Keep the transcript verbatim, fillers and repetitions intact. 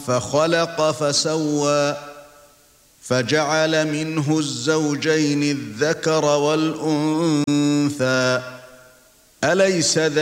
فخلق فسوى فجعل منه الزوجين الذكر والأنثى أليس